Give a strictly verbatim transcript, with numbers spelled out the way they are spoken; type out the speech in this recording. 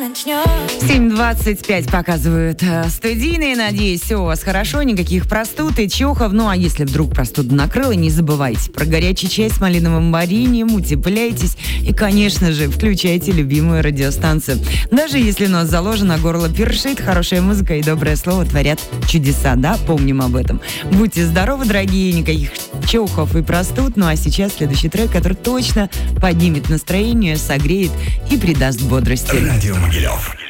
семь двадцать пять показывают э, студийные. Надеюсь, все у вас хорошо, никаких простуд и чухов. Ну, а если вдруг простуда накрыла, не забывайте про горячий чай с малиновым вареньем, утепляйтесь и, конечно же, включайте любимую радиостанцию. Даже если нос заложен, а горло першит, хорошая музыка и доброе слово творят чудеса, да? Помним об этом. Будьте здоровы, дорогие, никаких чухов и простуд. Ну, а сейчас следующий трек, который точно поднимет настроение, согреет и придаст бодрости. Радио Могилев.